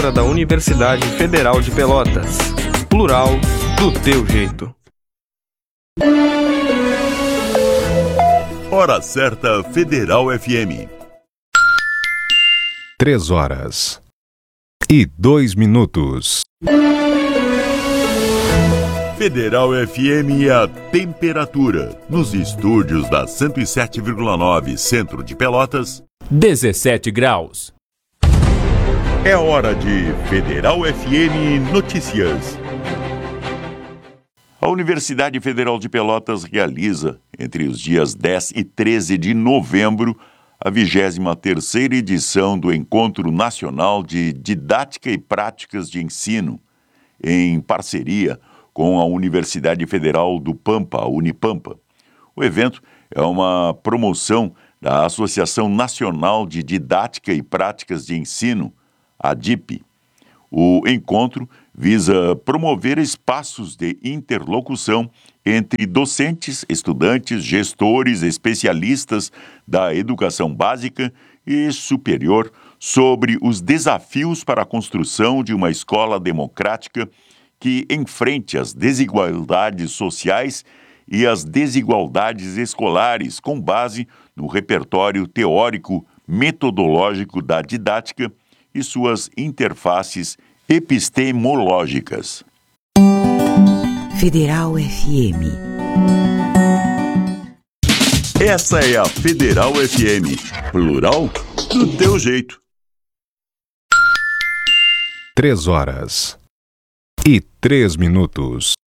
Da Universidade Federal de Pelotas. Plural do teu jeito. Hora certa Federal FM. 3h02. Federal FM é a temperatura. Nos estúdios da 107,9 Centro de Pelotas, 17 graus. É hora de Federal FM Notícias. A Universidade Federal de Pelotas realiza, entre os dias 10 e 13 de novembro, a 23ª edição do Encontro Nacional de Didática e Práticas de Ensino, em parceria com a Universidade Federal do Pampa, a Unipampa. O evento é uma promoção da Associação Nacional de Didática e Práticas de Ensino, a DIP. O encontro visa promover espaços de interlocução entre docentes, estudantes, gestores, especialistas da educação básica e superior sobre os desafios para a construção de uma escola democrática que enfrente as desigualdades sociais e as desigualdades escolares com base no repertório teórico metodológico da didática e suas interfaces epistemológicas. Federal FM. Essa é a Federal FM, plural do teu jeito. 3h03.